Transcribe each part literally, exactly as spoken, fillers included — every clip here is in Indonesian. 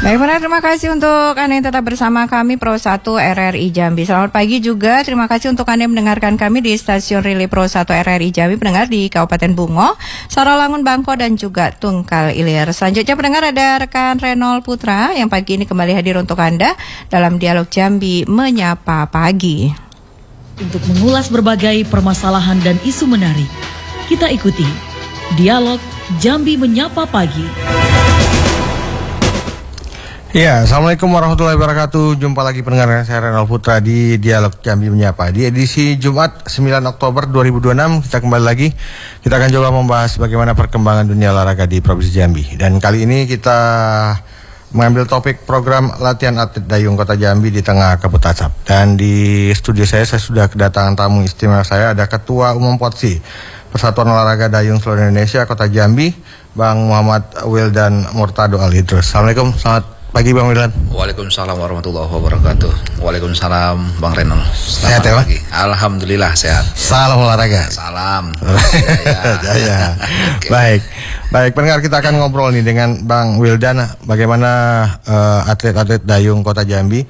Baik, benar, terima kasih untuk Anda yang tetap bersama kami Pro satu R R I Jambi. Selamat pagi juga, terima kasih untuk Anda yang mendengarkan kami di stasiun Relay Pro satu R R I Jambi, pendengar di Kabupaten Bungo, Sarawangun, Bangko, dan juga Tungkal Ilir. Selanjutnya pendengar ada rekan Renol Putra yang pagi ini kembali hadir untuk Anda dalam Dialog Jambi Menyapa Pagi. Untuk mengulas berbagai permasalahan dan isu menarik, kita ikuti Dialog Jambi Menyapa Pagi. Ya, Assalamualaikum warahmatullahi wabarakatuh. Jumpa lagi pendengar, saya Renol Putra di Dialog Jambi Menyapa. Di edisi Jumat sembilan Oktober dua ribu dua puluh enam kita kembali lagi. Kita akan coba membahas bagaimana perkembangan dunia olahraga di Provinsi Jambi. Dan kali ini kita mengambil topik program latihan atlet dayung Kota Jambi di tengah kabut asap. Dan di studio saya saya sudah kedatangan tamu istimewa saya, ada Ketua Umum P O T S I Persatuan Olahraga Dayung Seluruh Indonesia Kota Jambi, Bang Muhammad Wildan Murtado Al-Idrus. Assalamualaikum, selamat pagi Bang Wildan. Waalaikumsalam warahmatullahi wabarakatuh. Waalaikumsalam Bang Renol. Sehat ya, Bang? Alhamdulillah sehat. Salam olahraga. Salam. Jaya. Jaya. Okay. Baik. Baik, pendengar, kita akan ngobrol nih dengan Bang Wildan bagaimana uh, atlet-atlet dayung Kota Jambi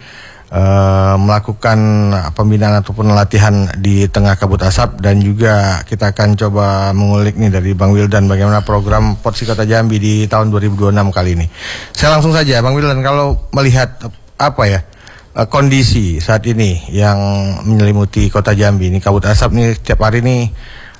uh, melakukan pembinaan ataupun latihan di tengah kabut asap, dan juga kita akan coba mengulik nih dari Bang Wildan bagaimana program P O T S I Kota Jambi di tahun dua ribu dua puluh enam kali ini. Saya langsung saja, Bang Wildan, kalau melihat apa ya kondisi saat ini yang menyelimuti Kota Jambi ini, kabut asap nih setiap hari nih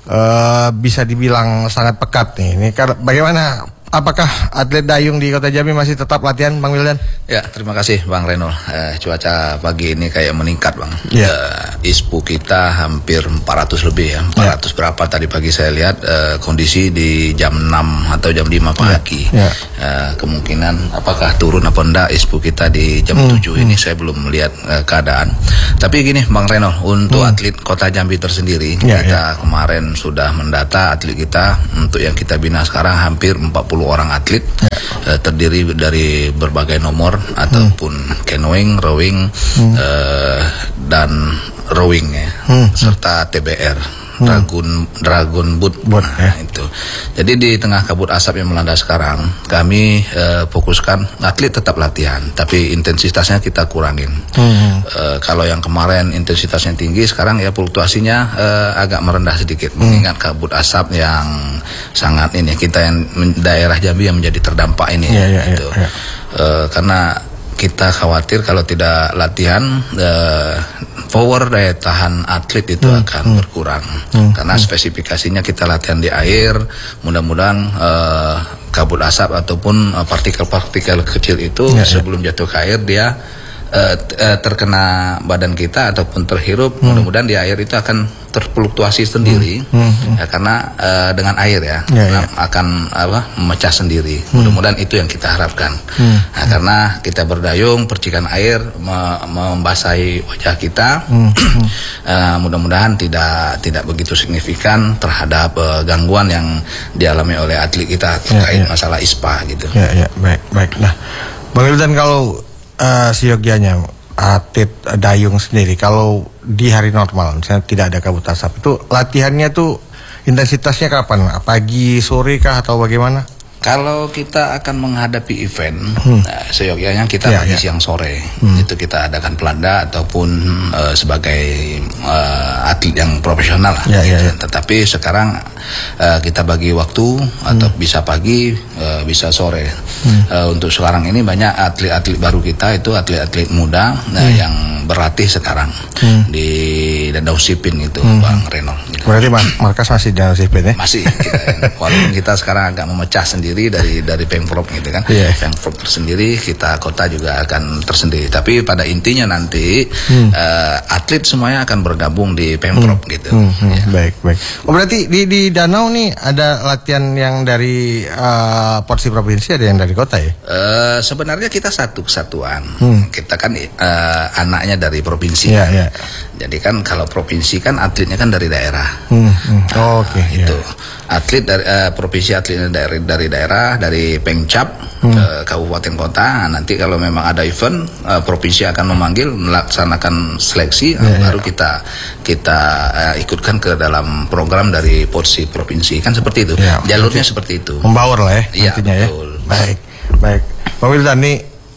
uh, bisa dibilang sangat pekat nih. Ini bagaimana? Apakah atlet dayung di Kota Jambi masih tetap latihan, Bang Wildan? Ya, terima kasih Bang Renol. Eh, cuaca pagi ini kayak meningkat, Bang. Ya. Eh, I S P U kita hampir empat ratus lebih ya. empat ratus ya. Berapa tadi pagi saya lihat eh, kondisi di jam enam atau jam lima pagi. Ya. Ya. Eh, kemungkinan apakah turun apa enggak I S P U kita di jam hmm. tujuh ini, saya belum melihat eh, keadaan. Tapi gini Bang Renol, untuk hmm. atlet Kota Jambi tersendiri, ya, kita ya. kemarin sudah mendata atlet kita untuk yang kita bina sekarang hampir empat puluh orang atlet, ya. uh, terdiri dari berbagai nomor ataupun hmm. canoeing, rowing, hmm. uh, dan rowing ya, hmm. serta T B R, hmm. dragon dragon boat, boat nah, ya. Itu. Jadi di tengah kabut asap yang melanda sekarang, kami uh, fokuskan atlet tetap latihan, tapi intensitasnya kita kurangin. Hmm. Uh, kalau yang kemarin intensitasnya tinggi, sekarang ya fluktuasinya uh, agak merendah sedikit, hmm. mengingat kabut asap yang sangat ini, kita yang daerah Jambi yang menjadi terdampak ini. Ya, ya, gitu. ya, ya. Uh, karena kita khawatir kalau tidak latihan, uh, power daya tahan atlet itu hmm, akan hmm, berkurang. Hmm, karena hmm. spesifikasinya kita latihan di air, mudah-mudahan uh, kabut asap ataupun uh, partikel-partikel kecil itu ya, sebelum ya. jatuh ke air dia uh, uh, terkena badan kita ataupun terhirup, hmm. mudah-mudahan di air itu akan terfluktuasi sendiri, hmm, hmm, hmm. Ya, karena uh, dengan air ya, ya, ya. akan apa memecah sendiri. Hmm. Mudah-mudahan itu yang kita harapkan. Hmm. Nah, karena kita berdayung, percikan air me membasahi wajah kita, hmm. uh, mudah-mudahan tidak tidak begitu signifikan terhadap uh, gangguan yang dialami oleh atlet kita terkait ya, ya. masalah I S P A gitu. Ya, ya, baik, baik. Nah, Bang Wildan, kalau uh, siogianya atlet dayung sendiri, kalau di hari normal misalnya tidak ada kabut asap, itu latihannya tuh intensitasnya kapan? Pagi, sore kah, atau bagaimana? Kalau kita akan menghadapi event, hmm. nah, seyogyanya kita ya, pagi, ya. siang, sore, hmm. itu kita adakan pelanda ataupun uh, sebagai uh, atlet yang profesional lah. Ya, gitu. ya, ya. Tetapi sekarang uh, kita bagi waktu atau hmm. bisa pagi, uh, bisa sore. Hmm. Uh, untuk sekarang ini banyak atlet-atlet baru kita itu atlet-atlet muda hmm. uh, yang berlatih sekarang hmm. di Danau Sipin itu, hmm. Bang Renol. Gitu. Berarti markas masih Danau Sipin ya? Masih. Kita, walaupun kita sekarang agak memecah sendiri. dari dari Pemprov gitu kan, yeah. Pemprov tersendiri, kita kota juga akan tersendiri. Tapi pada intinya nanti hmm. uh, atlet semuanya akan bergabung di Pemprov hmm. gitu. Hmm. Hmm. Ya. Baik baik. Oh, berarti di di Danau nih ada latihan yang dari uh, P O T S I provinsi, ada yang dari kota ya? Uh, sebenarnya kita satu kesatuan. Hmm. Kita kan uh, anaknya dari provinsi. Yeah, kan? yeah. Jadi kan kalau provinsi kan atletnya kan dari daerah. Hmm. Hmm. Oh, oke. Okay, itu yeah. atlet dari uh, provinsi, atletnya dari dari daerah, dari Pengcap hmm. ke kabupaten kota. Nanti kalau memang ada event, uh, provinsi akan memanggil melaksanakan seleksi, yeah, baru yeah. kita kita uh, ikutkan ke dalam program dari P O T S I provinsi, kan seperti itu. Yeah, jalurnya seperti itu. Membaur lah ya, iya, nantinya ya. Betul. Baik, baik. Bang Wildan, nih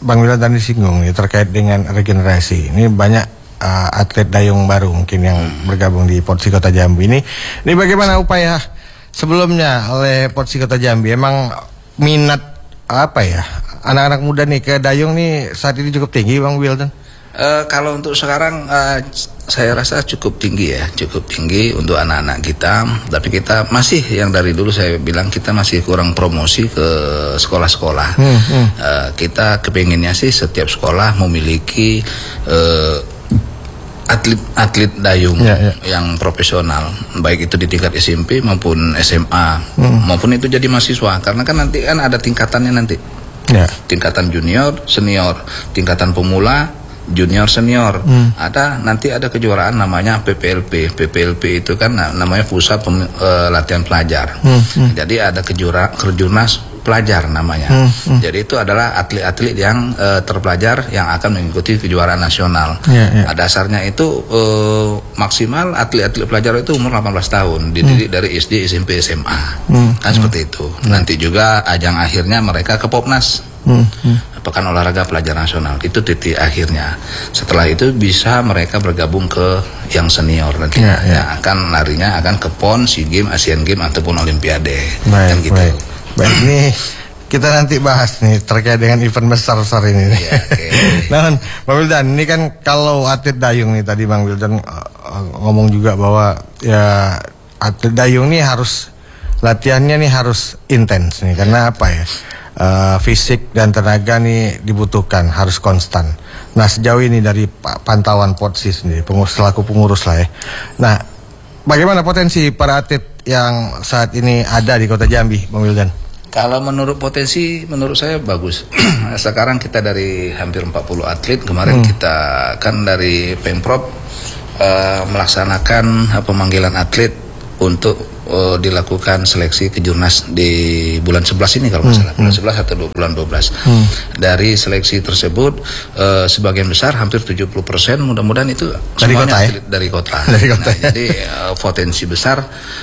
Bang Wildan tadi singgung nih terkait dengan regenerasi. Ini banyak uh, atlet dayung baru mungkin yang hmm. bergabung di Porsi Kota Jambi ini. Ini bagaimana upaya sebelumnya oleh Porsi Kota Jambi? Emang minat apa ya anak-anak muda nih ke dayung nih saat ini cukup tinggi, Bang Wildan? Uh, kalau untuk sekarang uh, saya rasa cukup tinggi ya, cukup tinggi untuk anak-anak kita. Tapi kita masih yang dari dulu saya bilang kita masih kurang promosi ke sekolah-sekolah. Hmm, hmm. Uh, kita kepinginnya sih setiap sekolah memiliki uh, atlet-atlet dayung ya, ya. yang profesional, baik itu di tingkat S M P maupun S M A hmm. maupun itu jadi mahasiswa. Karena kan nanti kan ada tingkatannya nanti, ya. tingkatan junior, senior, tingkatan pemula, junior, senior, hmm. ada nanti ada kejuaraan namanya P P L P. P P L P itu kan namanya pusat pem, uh, latihan pelajar. Hmm. Hmm. Jadi ada kejura, kejurnas pelajar namanya. Hmm. Hmm. Jadi itu adalah atlet-atlet yang uh, terpelajar yang akan mengikuti kejuaraan nasional. Yeah, yeah. Dasarnya itu uh, maksimal atlet-atlet pelajar itu umur delapan belas tahun, dididik hmm. dari S D, S M P, S M A. Hmm. Kan hmm. seperti itu. Hmm. Nanti juga ajang akhirnya mereka ke Popnas. Hmm. Hmm. Pekan Olahraga Pelajar Nasional itu titik akhirnya. Setelah itu bisa mereka bergabung ke yang senior nanti ya, ya. yang akan larinya akan ke PON, SEA Games, Asian Games ataupun Olimpiade. Baik, kan gitu. Baik, baik nih kita nanti bahas nih terkait dengan event besar-besar ini. Ya, okay. Nah, Bang Wildan, ini kan kalau atlet dayung nih tadi Bang Wildan uh, ngomong juga bahwa ya atlet dayung nih harus latihannya nih harus intens nih karena apa ya? Uh, fisik dan tenaga nih dibutuhkan, harus konstan. Nah sejauh ini dari pantauan Porsi sendiri, pengurus selaku pengurus lah ya. Nah bagaimana potensi para atlet yang saat ini ada di Kota Jambi, Bang Wildan? Kalau menurut potensi, menurut saya bagus. Sekarang kita dari hampir empat puluh atlet. Kemarin hmm. kita kan dari Pemprov uh, melaksanakan uh, pemanggilan atlet untuk Uh, dilakukan seleksi kejurnas di bulan sebelas ini kalau nggak hmm, salah, bulan hmm. sebelas atau bulan dua belas. Hmm. Dari seleksi tersebut uh, sebagian besar hampir tujuh puluh persen mudah-mudahan itu dari semuanya kota, ya? dari kota. Dari kota. Nah, jadi uh, potensi besar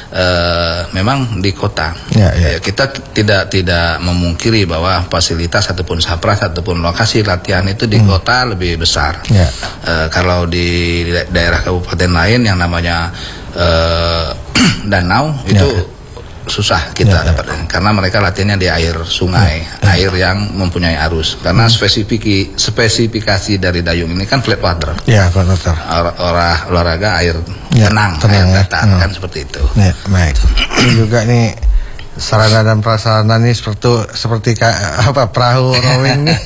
uh, memang di kota. Ya, ya. Uh, kita tidak tidak memungkiri bahwa fasilitas ataupun sapras ataupun lokasi latihan itu di hmm. kota lebih besar. Ya. Uh, kalau di daerah kabupaten lain yang namanya uh, danau itu ya. susah kita ya, dapat ya. karena mereka latihannya di air sungai, ya. air yang mempunyai arus. Karena hmm. spesifiki, spesifikasi dari dayung ini kan flat water. Ya, flat water. Or, orah, olahraga air ya, tenang, tenang, air datar ya. kan hmm. seperti itu. Ya, baik. Ini juga nih sarana dan prasarana nih seperti seperti apa perahu rowing nih.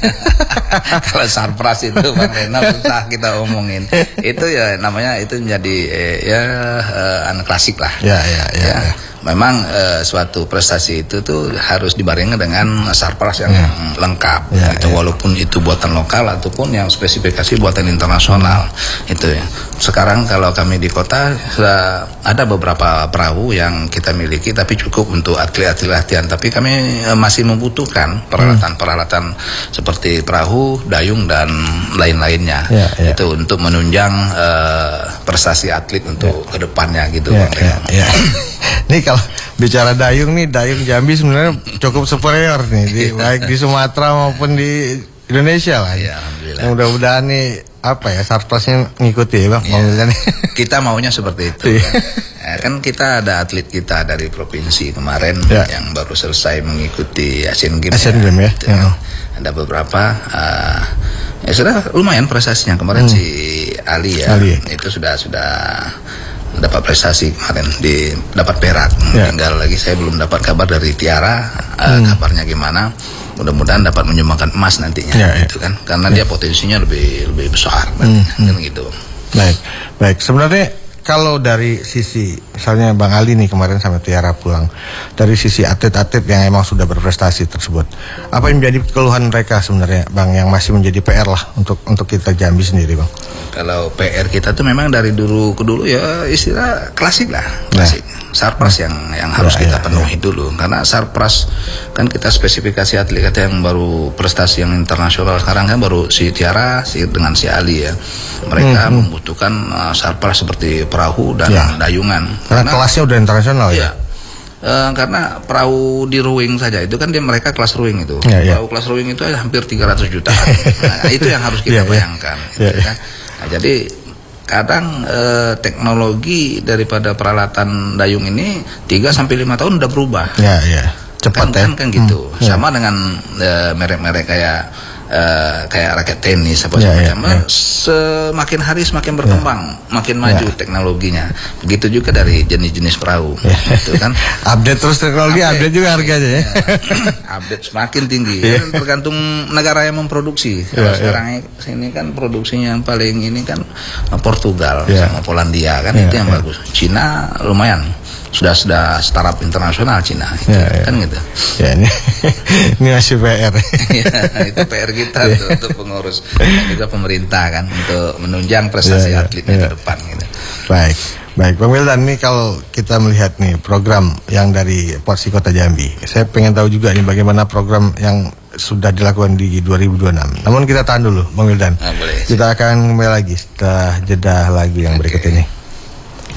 Kalau sarpras itu Bang Rena susah kita omongin. Itu ya namanya itu menjadi eh, ya eh, anak klasik lah. Ya ya ya. ya. ya. Memang eh, suatu prestasi itu tuh harus dibarengi dengan sarpras yang ya. lengkap. Ya, itu ya. Walaupun itu buatan lokal ataupun yang spesifikasi buatan internasional. Itu ya. Sekarang kalau kami di kota sudah ada beberapa perahu yang kita miliki tapi cukup untuk atlet-atlet latihan. Tapi kami eh, masih membutuhkan peralatan-peralatan hmm. seperti perahu, dayung dan lain-lainnya. Ya, ya. Itu untuk menunjang uh, prestasi atlet untuk ya. kedepannya gitu. Ya, ya, ya. Nih kalau bicara dayung nih, dayung Jambi sebenarnya cukup superior nih, di, baik di Sumatera maupun di Indonesia lah. Ya, mudah-mudahan nih apa ya sarplasnya ngikuti ya Bang. Ya. Kita maunya seperti itu. Ya. Ya, kan kita ada atlet kita dari provinsi kemarin ya. yang baru selesai mengikuti Asian Games. Asian Games ya. ya. ya. Ada beberapa uh, ya sudah lumayan prestasinya kemarin hmm. si Ali ya. Ali. Itu sudah sudah dapat prestasi kemarin di dapat perak. Ya. Tinggal lagi saya belum dapat kabar dari Tiara uh, hmm. kabarnya gimana. Mudah-mudahan dapat menyumbangkan emas nantinya ya, gitu kan. Karena ya. dia potensinya lebih lebih besar hmm. kan gitu. Baik. Baik, sebenarnya kalau dari sisi misalnya Bang Ali nih kemarin sama Tiara pulang, dari sisi atlet-atlet yang emang sudah berprestasi tersebut, apa yang menjadi keluhan mereka sebenarnya Bang yang masih menjadi P R lah untuk untuk kita Jambi sendiri Bang? Kalau P R kita tuh memang dari dulu ke dulu ya istilah klasik lah, klasik. Nah. Sarpras yang yang harus ya, kita ya, penuhi ya. dulu, karena sarpras kan kita spesifikasi atlet kita yang baru prestasi yang internasional sekarang kan baru si Tiara si dengan si Ali ya. Mereka hmm, membutuhkan uh, sarpras seperti perahu dan ya. dayungan. Karena, karena kelasnya udah internasional ya. ya. Uh, karena perahu di rowing saja itu kan dia mereka kelas rowing itu. Ya, ya. Perahu kelas rowing itu hampir tiga ratus jutaan. Nah, itu yang harus kita ya, bayangkan. Ya. Gitu, Ya, ya. kan? Nah, jadi kadang uh, teknologi daripada peralatan dayung ini tiga sampai lima tahun udah berubah. Ya, ya. Cepat kan, ya. kan, kan gitu. Hmm, Sama ya. dengan uh, merek-merek kayak Uh, kayak raket tenis apa ya, semacam, ya, ya. semakin hari semakin berkembang, ya. makin maju ya. teknologinya. Begitu juga dari jenis-jenis perahu, ya. Itu kan. Update terus teknologi, update, update juga harganya ya. Update semakin tinggi, ya. kan tergantung negara yang memproduksi. Ya, Kalau ya. sekarang ini kan produksinya yang paling ini kan Portugal ya. sama Polandia kan, ya, itu yang ya. bagus. Cina lumayan. Sudah sudah startup internasional Cina gitu, ya, ya. kan gitu. Ya, ini, ini masih P R. Ya, itu P R kita tuh, untuk pengurus dan juga pemerintah kan untuk menunjang prestasi ya, ya, atletnya ya. ke depan gitu. Baik, baik Bang Wildan, nih kalau kita melihat nih program yang dari Porsi Kota Jambi, saya pengen tahu juga nih bagaimana program yang sudah dilakukan di dua ribu dua puluh enam. Namun kita tahan dulu Bang Wildan. Nah, boleh. Kita akan kembali lagi setelah jeda lagu yang berikut Oke. ini.